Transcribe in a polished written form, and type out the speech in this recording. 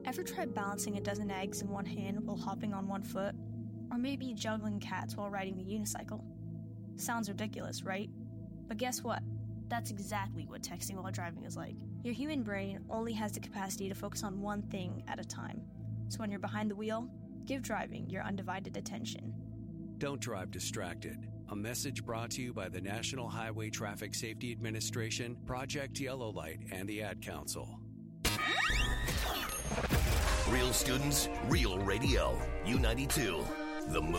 Ever tried balancing a dozen eggs in one hand while hopping on one foot? Or maybe juggling cats while riding the unicycle? Sounds ridiculous, right? But guess what? That's exactly what texting while driving is like. Your human brain only has the capacity to focus on one thing at a time. So when you're behind the wheel, give driving your undivided attention. Don't drive distracted. A message brought to you by the National Highway Traffic Safety Administration, Project Yellow Light, and the Ad Council. Real students, real radio. U92, The Move.